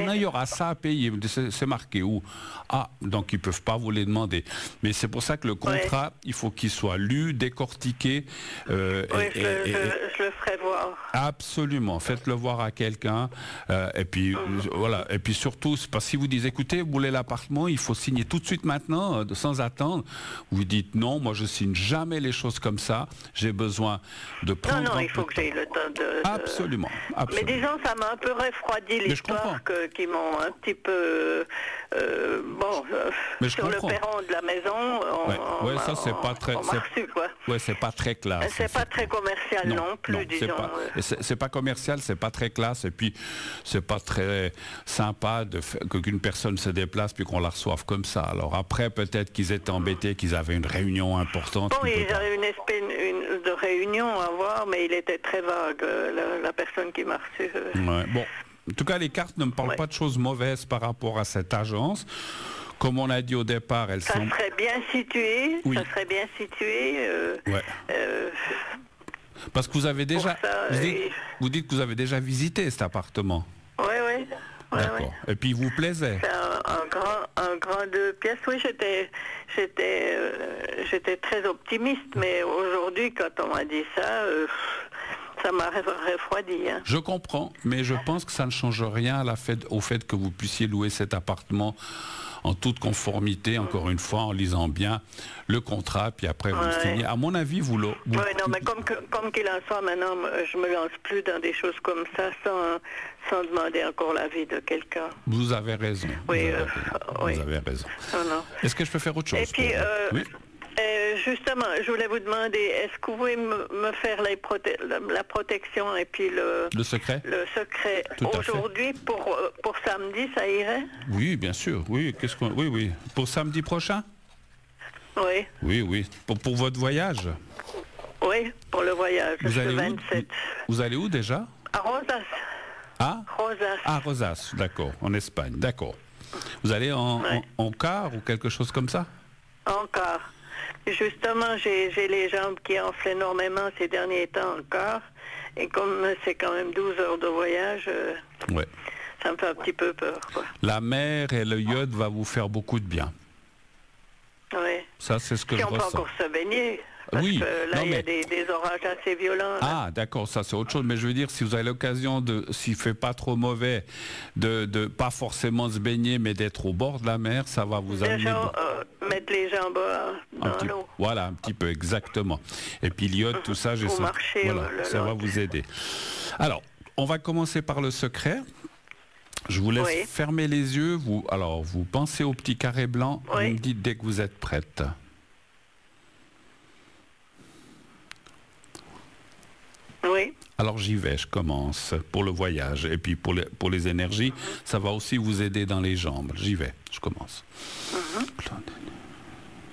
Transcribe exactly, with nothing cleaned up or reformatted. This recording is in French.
maintenant il y aura ça à payer. C'est, c'est marqué où? Ah, donc ils peuvent pas vous les demander. Mais c'est pour ça que le contrat, ouais. il faut qu'il soit lu, décortiqué. Euh, oui, et, je, et, je, et, je le ferai voir. Absolument, faites-le voir à quelqu'un. Euh, et puis mmh. voilà. Et puis surtout, c'est parce que si vous dites, écoutez, vous voulez l'appartement, il faut signer tout de suite maintenant, euh, sans attendre. Vous dites non, moi je signe jamais les choses comme ça. J'ai besoin de prendre. Non, non, il faut que j'aie le temps de. Absolument, absolument. Mais disons, ça m'a un peu refroidi l'histoire que, qui m'ont un petit peu euh, bon euh, sur comprends. le perron de la maison. On, ouais, on, ouais ça c'est pas très. C'est, reçu, quoi. Ouais, c'est pas très classe. C'est pas très commercial non, non plus, non, disons. C'est pas, c'est, c'est pas commercial, c'est pas très classe, et puis c'est pas très sympa de faire, qu'une personne se déplace puis qu'on la reçoive comme ça. Alors après, peut-être qu'ils étaient embêtés, qu'ils avaient une réunion importante. Bon, ils avaient une espèce une, de réunion à voir, mais il était très vague, la, la personne qui m'a reçu. Ouais, bon. En tout cas, les cartes ne me parlent ouais. pas de choses mauvaises par rapport à cette agence. Comme on a dit au départ, elles ça sont... Ça serait bien situé, oui. ça serait bien situé. Euh, ouais. euh, Parce que vous avez déjà... Ça, vous, dites, et... vous dites que vous avez déjà visité cet appartement. Oui, oui. Ouais, D'accord. Ouais. Et puis il vous plaisait? C'est un, un, grand, un grand deux pièces. Oui, j'étais, j'étais, euh, j'étais très optimiste, mais aujourd'hui, quand on m'a dit ça, euh, ça m'a refroidi. Hein. Je comprends, mais je pense que ça ne change rien à la fait, au fait que vous puissiez louer cet appartement en toute conformité, encore une fois, en lisant bien le contrat, puis après vous ouais. signez. À mon avis, vous l'avez... Oui, non, mais comme, que, comme qu'il en soit, maintenant, je me lance plus dans des choses comme ça sans, sans demander encore l'avis de quelqu'un. Vous avez raison. Oui, vous avez, euh, vous oui. avez raison. Non, non. Est-ce que je peux faire autre chose? Et puis, euh, oui. Euh, justement, je voulais vous demander, est-ce que vous pouvez me, me faire les proté- la, la protection et puis le, le secret, le secret aujourd'hui pour, pour samedi, ça irait? Oui, bien sûr. Oui, qu'est-ce qu'on... oui, oui. Pour samedi prochain? Oui. Oui, oui. Pour, pour votre voyage? Oui, pour le voyage, vous le allez vingt-sept. Où, vous allez où déjà? À Rosas. Ah Rosas. Ah, Rosas, d'accord, en Espagne, d'accord. Vous allez en, ouais. en, en car ou quelque chose comme ça? En car. Justement, j'ai, j'ai les jambes qui enflent énormément ces derniers temps encore. Et comme c'est quand même douze heures de voyage, euh, ouais. ça me fait un petit peu peur, quoi. La mer et le iode va vous faire beaucoup de bien. Oui. Ça, c'est ce que si je on ressens. peut encore se baigner. Parce oui, que là, non, il y a mais... des, des orages assez violents. Là. Ah, d'accord, ça c'est autre chose. Mais je veux dire, si vous avez l'occasion de, s'il fait pas trop mauvais, de, de pas forcément se baigner, mais d'être au bord de la mer, ça va vous amener... Déjà, euh, mettre les jambes euh, dans petit, l'eau. Voilà, un petit peu, exactement. Et puis l'iode, tout ça, je sais, marcher, voilà, le, ça le... va vous aider. Alors, on va commencer par le secret. Je vous laisse oui. fermer les yeux. Vous, alors, vous pensez au petit carré blanc. Oui. Vous me dites dès que vous êtes prête. Oui. Alors j'y vais, je commence pour le voyage. Et puis pour les, pour les énergies, mm-hmm. ça va aussi vous aider dans les jambes. J'y vais, je commence. Mm-hmm.